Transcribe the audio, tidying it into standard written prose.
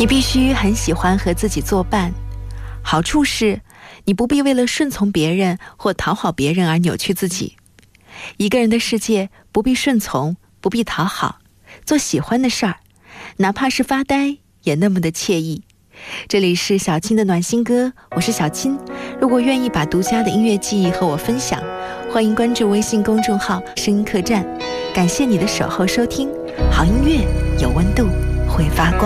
你必须很喜欢和自己作伴，好处是你不必为了顺从别人或讨好别人而扭曲自己。一个人的世界不必顺从，不必讨好，做喜欢的事儿，哪怕是发呆也那么的惬意。这里是小青的暖心歌，我是小青。如果愿意把独家的音乐记忆和我分享，欢迎关注微信公众号声音客栈。感谢你的守候收听，好音乐有温度，会发光。